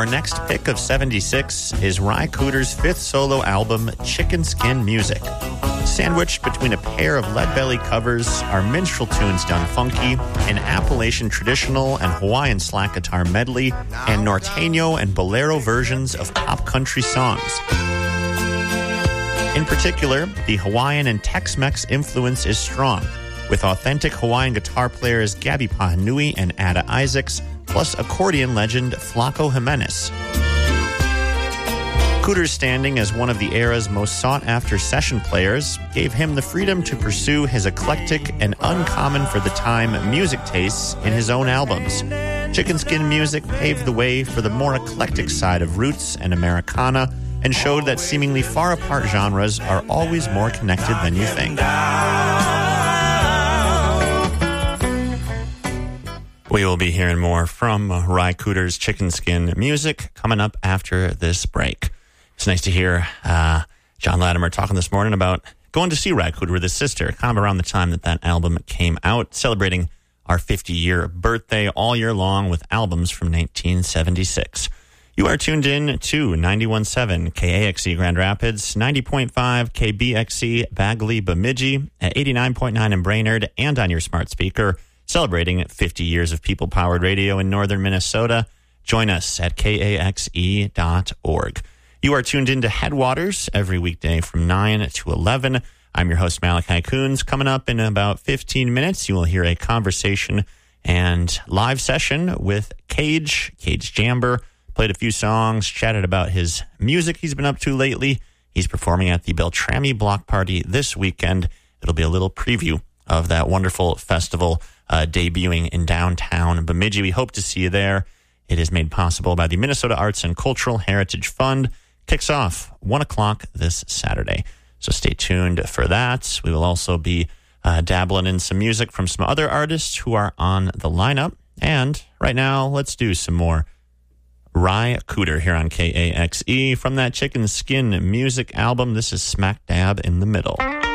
next pick of 76 is Ry Cooder's fifth solo album, Chicken Skin Music. Sandwiched between a pair of Leadbelly covers are minstrel tunes done funky, an Appalachian traditional and Hawaiian slack guitar medley, and Norteño and bolero versions of pop country songs. In particular, the Hawaiian and Tex-Mex influence is strong, with authentic Hawaiian guitar players Gabby Pahanui and Ada Isaacs, plus accordion legend Flaco Jimenez. Cooder's standing as one of the era's most sought-after session players gave him the freedom to pursue his eclectic and uncommon for the time music tastes in his own albums. Chicken Skin Music paved the way for the more eclectic side of roots and Americana and showed that seemingly far-apart genres are always more connected than you think. We will be hearing more from Ry Cooder's Chicken Skin Music coming up after this break. It's nice to hear John Latimer talking this morning about going to see Ry Cooder with his sister, kind of around the time that album came out, celebrating our 50-year birthday all year long with albums from 1976. You are tuned in to 91.7 KAXE Grand Rapids, 90.5 KBXE Bagley Bemidji, at 89.9 in Brainerd, and on your smart speaker, celebrating 50 years of people-powered radio in northern Minnesota. Join us at KAXE.org. You are tuned into Headwaters every weekday from 9 to 11. I'm your host, Malachi Coons. Coming up in about 15 minutes, you will hear a conversation and live session with Cage Jamber. Played a few songs, chatted about his music he's been up to lately. He's performing at the Beltrami Block Party this weekend. It'll be a little preview of that wonderful festival debuting in downtown Bemidji. We hope to see you there. It is made possible by the Minnesota Arts and Cultural Heritage Fund. Kicks off 1 o'clock this Saturday. So stay tuned for that. We will also be dabbling in some music from some other artists who are on the lineup. And right now, let's do some more Ry Cooder here on KAXE from that Chicken Skin Music album. This is Smack Dab in the Middle.